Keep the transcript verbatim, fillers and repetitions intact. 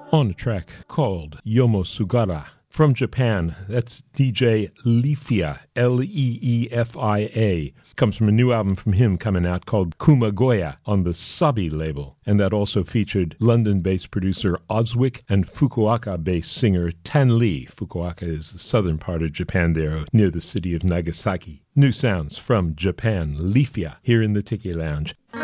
on a track called Yomo Sugara. From Japan, that's D J Leafia, L E E F I A. Comes from a new album from him coming out called Kumagoya on the Sabi label. And that also featured London-based producer Oswick and Fukuoka-based singer Tan Lee. Fukuoka is the southern part of Japan there, near the city of Nagasaki. New sounds from Japan, Leafia, here in the Tiki Lounge.